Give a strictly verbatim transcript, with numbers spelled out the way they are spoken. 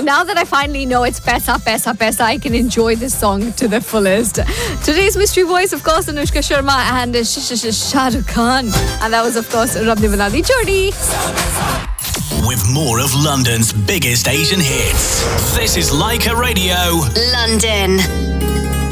now that I finally know it's Paisa, Paisa, Paisa, I can enjoy this song to the fullest. Today's mystery voice, of course, Anushka Sharma and Shah Rukh Khan. And that was, of course, Rab Ne Bana Di Jodi. With more of London's biggest Asian hits, this is Leica Radio London.